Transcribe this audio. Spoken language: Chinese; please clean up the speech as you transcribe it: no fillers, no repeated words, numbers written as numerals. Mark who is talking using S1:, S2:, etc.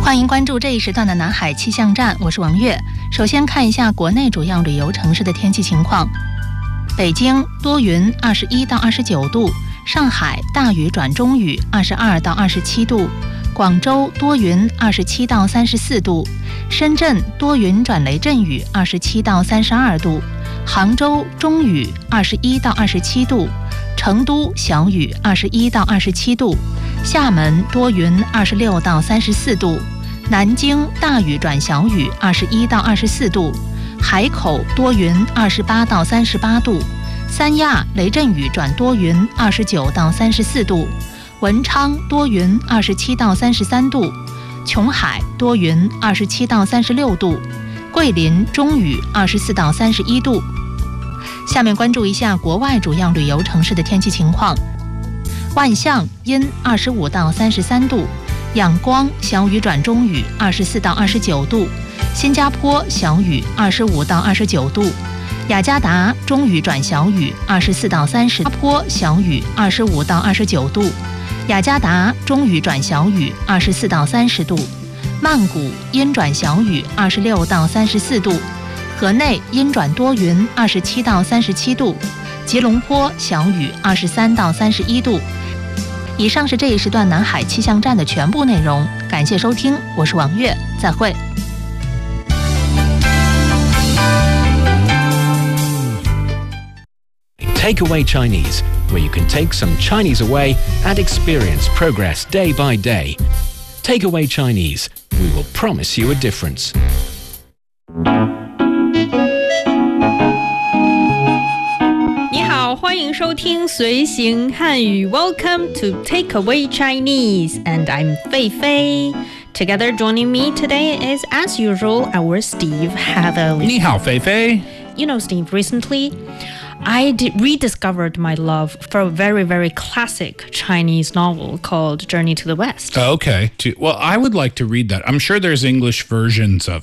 S1: 欢迎关注这一时段的南海气象站，我是王悦。首先看一下国内主要旅游城市的天气情况。北京多云，21到29度；上海大雨转中雨，22到27度；广州多云，27到34度；深圳多云转雷阵雨，27到32度；杭州中雨，21到27度；成都小雨，21到27度；厦门多云，26到34度；南京大雨转小雨，21到24度；海口多云，28到38度；三亚雷阵雨转多云，29到34度；文昌多云，27到33度；琼海多云，27到36度；桂林中雨，24到31度。下面关注一下国外主要旅游城市的天气情况。万象阴25到33度；仰光小雨转中雨24到29度；新加坡小雨25到29度；雅加达中雨转小雨24到30度；新加坡小雨25到29度；雅加达中雨转小雨24到30度；曼谷阴转小雨26到34度；河内阴转多云27到37度；吉隆坡小雨23到31度。以上是这一时段南海气象站的全部内容，感谢收听，我是王悦，再会。
S2: Takeaway Chinese, where you can take some Chinese away and experience progress day by day. Takeaway Chinese, we will promise you a difference.
S3: 你好，欢迎收听随行汉语 Welcome to Takeaway Chinese, and I'm Fei Fei. Together joining me today is, as usual, our Steve Hatherley.
S4: 你好，菲菲。
S3: You know, Steve, recently I rediscovered my love for a very, very classic Chinese novel called Journey to the West.
S4: Okay. Well, I would like to read that. I'm sure there's English versions of